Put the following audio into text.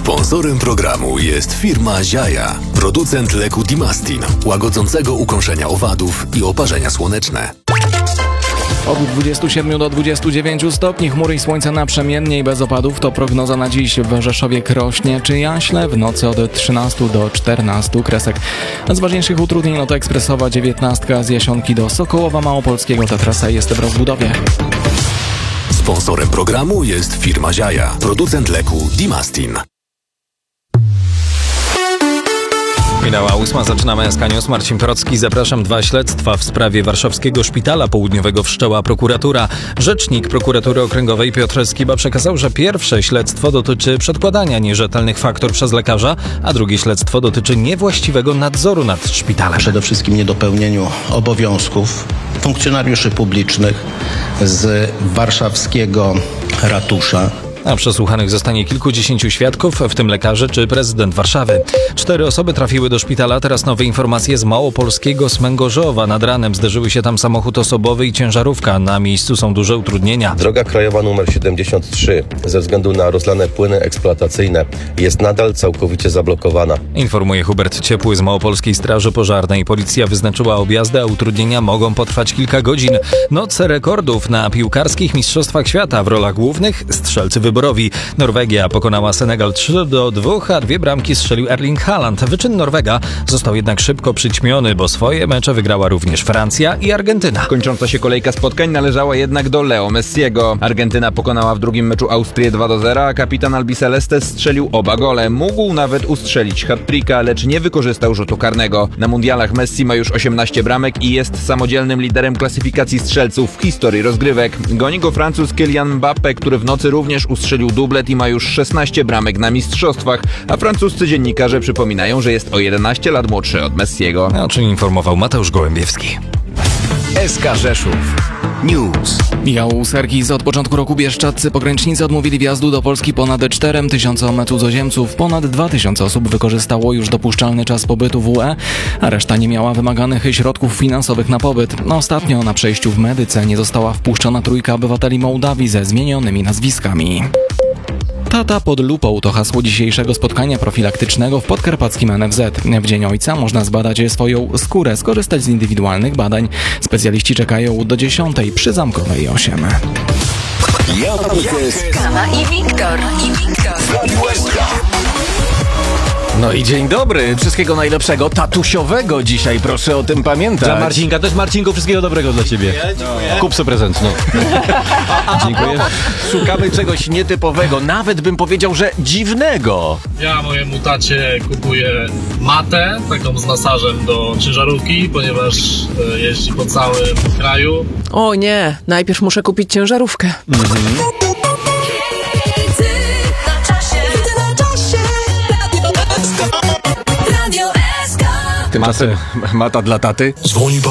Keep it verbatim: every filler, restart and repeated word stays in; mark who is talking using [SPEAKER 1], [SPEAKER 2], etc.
[SPEAKER 1] Sponsorem programu jest firma Ziaja, producent leku Dimastin, łagodzącego ukończenia owadów i oparzenia słoneczne.
[SPEAKER 2] Od dwudziestu siedmiu do dwudziestu dziewięciu stopni, chmury i słońce naprzemiennie i bez opadów to prognoza na dziś. W Rzeszowie, Krośnie czy Jaśle w nocy od trzynastu do czternastu kresek. Z ważniejszych utrudnień no to ekspresowa dziewiętnastka z Jasionki do Sokołowa Małopolskiego. Ta trasa jest w rozbudowie.
[SPEAKER 1] Sponsorem programu jest firma Ziaja, producent leku Dimastin.
[SPEAKER 3] Minęła ósma, zaczynamy S K News. Marcin Procki, zapraszam. Dwa śledztwa w sprawie warszawskiego Szpitala Południowego wszczęła prokuratura. Rzecznik Prokuratury Okręgowej Piotr Skiba przekazał, że pierwsze śledztwo dotyczy przedkładania nierzetelnych faktur przez lekarza, a drugie śledztwo dotyczy niewłaściwego nadzoru nad szpitalem.
[SPEAKER 4] Przede wszystkim niedopełnieniu obowiązków funkcjonariuszy publicznych z warszawskiego ratusza.
[SPEAKER 3] A przesłuchanych zostanie kilkudziesięciu świadków, w tym lekarze czy prezydent Warszawy. Cztery osoby trafiły do szpitala, teraz nowe informacje z małopolskiego Smęgorzowa. Nad ranem zderzyły się tam samochód osobowy i ciężarówka. Na miejscu są duże utrudnienia.
[SPEAKER 5] Droga krajowa numer siedemdziesiąt trzy ze względu na rozlane płyny eksploatacyjne jest nadal całkowicie zablokowana.
[SPEAKER 3] Informuje Hubert Ciepły z Małopolskiej Straży Pożarnej. Policja wyznaczyła objazdy, a utrudnienia mogą potrwać kilka godzin. Noc rekordów na piłkarskich mistrzostwach świata. W rolach głównych strzelcy wyborowi. Norwegia pokonała Senegal trzy do dwóch, a dwie bramki strzelił Erling Haaland. Wyczyn Norwega został jednak szybko przyćmiony, bo swoje mecze wygrała również Francja i Argentyna.
[SPEAKER 6] Kończąca się kolejka spotkań należała jednak do Leo Messiego. Argentyna pokonała w drugim meczu Austrię dwa do zera, a kapitan Albiceleste strzelił oba gole. Mógł nawet ustrzelić hat-tricka, lecz nie wykorzystał rzutu karnego. Na mundialach Messi ma już osiemnaście bramek i jest samodzielnym liderem klasyfikacji strzelców w historii rozgrywek. Goni go Francuz Kylian Mbappé, który w nocy również ustrzelił dublet i ma już szesnaście bramek na mistrzostwach, a francuscy dziennikarze przypominają, że jest o jedenaście lat młodszy od Messiego.
[SPEAKER 3] O czym informował Mateusz Gołębiewski.
[SPEAKER 1] S K Rzeszów News.
[SPEAKER 2] Michał Sergis. Od początku roku bieszczadzcy pogranicznicy odmówili wjazdu do Polski ponad czterem tysiącom cudzoziemców. Ponad dwa tysiące osób wykorzystało już dopuszczalny czas pobytu w U E, a reszta nie miała wymaganych środków finansowych na pobyt. Ostatnio na przejściu w Medyce nie została wpuszczona trójka obywateli Mołdawii ze zmienionymi nazwiskami. Tata pod lupą to hasło dzisiejszego spotkania profilaktycznego w podkarpackim N F Z. W Dzień Ojca można zbadać swoją skórę, skorzystać z indywidualnych badań. Specjaliści czekają do dziesiątej przy Zamkowej osiem.
[SPEAKER 7] Kawa i Wiktor. I Wiktor.
[SPEAKER 8] No i dzień dobry, wszystkiego najlepszego, tatusiowego dzisiaj, proszę o tym pamiętać.
[SPEAKER 9] Dla Marcinka też, Marcinku, wszystkiego dobrego dla ciebie.
[SPEAKER 8] No. Kup sobie prezent, no. Dziękuję. Szukamy czegoś nietypowego, nawet bym powiedział, że dziwnego.
[SPEAKER 10] Ja mojemu tacie kupuję matę, taką z masażem do ciężarówki, ponieważ jeździ po całym kraju.
[SPEAKER 11] O nie, najpierw muszę kupić ciężarówkę. Mhm.
[SPEAKER 8] Tymczasem mata dla taty.
[SPEAKER 1] Dzwoni